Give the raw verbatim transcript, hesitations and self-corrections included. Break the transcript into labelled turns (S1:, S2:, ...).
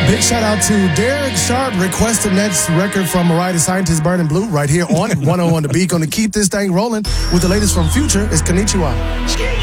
S1: Big shout out to Derek Sharp, requested next record from Mariah the Scientist, Burning Blue, right here on one oh one The Beat. Gonna keep this thing rolling with the latest from Future. It's Konnichiwa.